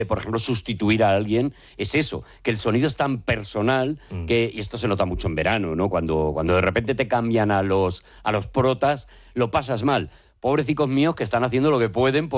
por ejemplo, sustituir a alguien, es eso, que el sonido es tan personal que, y esto se nota mucho en verano, ¿no? Cuando de repente te cambian a los protas, lo pasas mal. Pobrecicos míos que están haciendo lo que pueden